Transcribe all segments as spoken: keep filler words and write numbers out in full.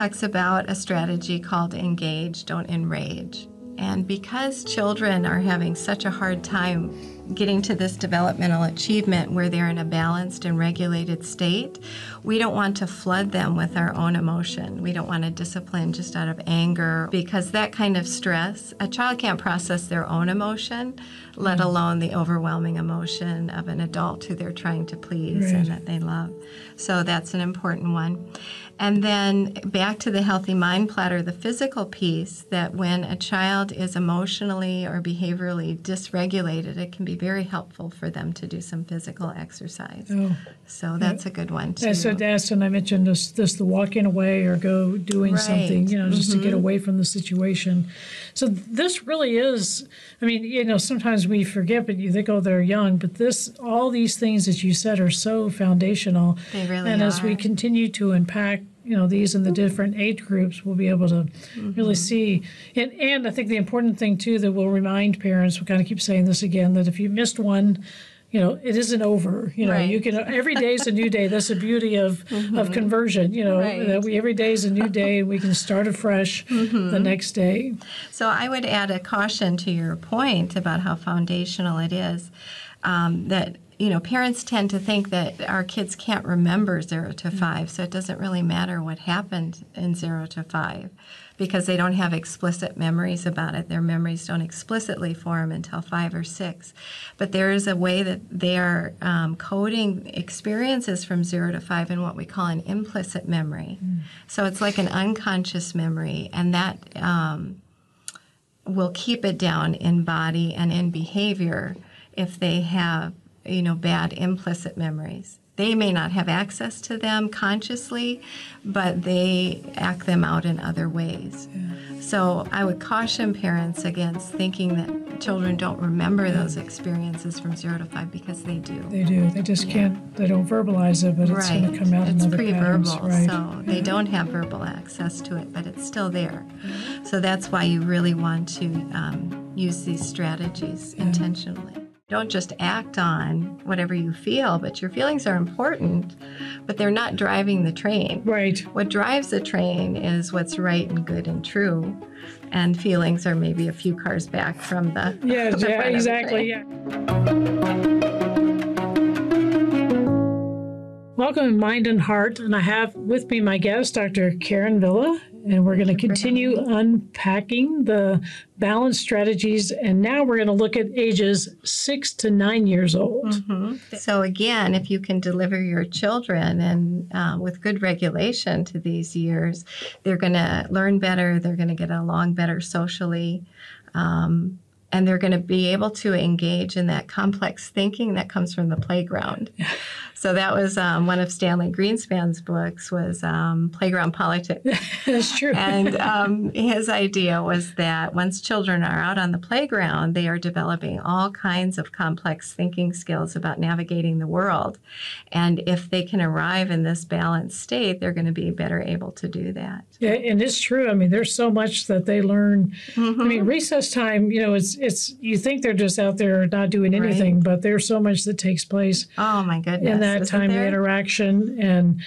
Talks about a strategy called engage, don't enrage. And because children are having such a hard time getting to this developmental achievement where they're in a balanced and regulated state, we don't want to flood them with our own emotion. We don't want to discipline just out of anger, because that kind of stress, a child can't process their own emotion, let alone the overwhelming emotion of an adult who they're trying to please Right. and that they love. So that's an important one. And then back to the healthy mind platter, the physical piece, that when a child is emotionally or behaviorally dysregulated, it can be very helpful for them to do some physical exercise. Oh. So that's a good one too. Yeah, so that's when I mentioned this, this the walking away or go doing Right. something, you know, just Mhm. to get away from the situation. So this really is, I mean, you know, sometimes we forget, but you think, oh, they're young, but this, all these things that you said are so foundational. They really and are. as we continue to unpack, you know, these in the different age groups, we'll be able to Mm-hmm. really see. And, and I think the important thing, too, that we'll remind parents, we kind of keep saying this again, that if you missed one, you know, it isn't over. You know, Right. you can, every day is a new day. That's the beauty of, of conversion, you know, Right. that we, every day is a new day and we can start afresh the next day. So I would add a caution to your point about how foundational it is, um, that, you know, parents tend to think that our kids can't remember zero to five, so it doesn't really matter what happened in zero to five because they don't have explicit memories about it. Their memories don't explicitly form until five or six. But there is a way that they are um, coding experiences from zero to five in what we call an implicit memory. Mm. So it's like an unconscious memory, and that um, will keep it down in body and in behavior if they have, you know, bad implicit memories. They may not have access to them consciously, but they act them out in other ways. Yeah. So I would caution parents against thinking that children don't remember yeah. those experiences from zero to five, because they do. They do. They just yeah. can't, they don't verbalize it, but it's right. going to come out it's in other pre-verbal, patterns. Right. So yeah. they don't have verbal access to it, but it's still there. Yeah. So that's why you really want to um, use these strategies yeah. intentionally. Don't just act on whatever you feel, but your feelings are important, but they're not driving the train. Right. What drives the train is what's right and good and true, and feelings are maybe a few cars back from the yeah, the yeah, exactly. Yeah. Welcome to Mind and Heart, and I have with me my guest, Doctor Karen Villa, and we're going to continue unpacking the balance strategies, and now we're going to look at ages six to nine years old. Mm-hmm. So again, if you can deliver your children and uh, with good regulation to these years, they're going to learn better, they're going to get along better socially, um, and they're going to be able to engage in that complex thinking that comes from the playground. So that was um, one of Stanley Greenspan's books, was um, Playground Politics. That's true. And um, his idea was that once children are out on the playground, they are developing all kinds of complex thinking skills about navigating the world. And if they can arrive in this balanced state, they're going to be better able to do that. Yeah, and it's true. I mean, there's so much that they learn. Mm-hmm. I mean, recess time, you know, it's, it's you think they're just out there not doing anything, right. but there's so much that takes place. Oh, my goodness. In that Isn't time, there? the interaction, and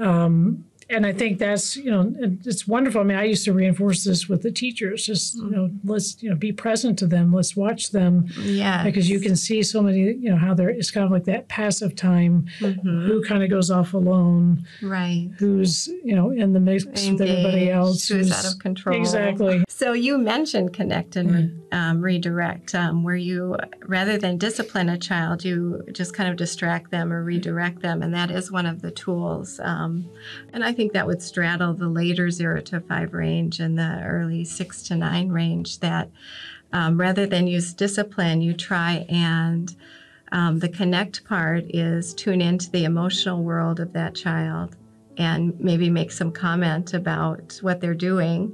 um, and I think that's, you know, it's wonderful. I mean, I used to reinforce this with the teachers. Just, you know, let's, you know, be present to them. Let's watch them. Yeah. Because you can see so many, you know, how there it's kind of like that passive time. Mm-hmm. Who kind of goes off alone. Right. Who's, you know, in the mix Engaged, with everybody else. Who's, who's out of control. Exactly. So you mentioned connect and mm-hmm. um, redirect, um, where you, rather than discipline a child, you just kind of distract them or redirect them. And that is one of the tools. Um, and I think that would straddle the later zero to five range and the early six to nine range, that um, rather than use discipline, you try and um, the connect part is tune into the emotional world of that child and maybe make some comment about what they're doing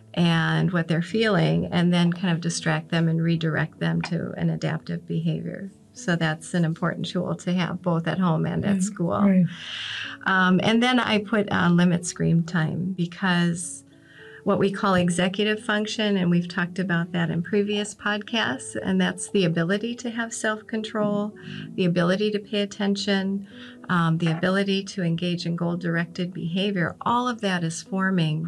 and what they're feeling, and then kind of distract them and redirect them to an adaptive behavior. So that's an important tool to have both at home and at school. Right. Um, and then I put uh, limit screen time, because what we call executive function, and we've talked about that in previous podcasts, and that's the ability to have self-control, the ability to pay attention, um, the ability to engage in goal-directed behavior. All of that is forming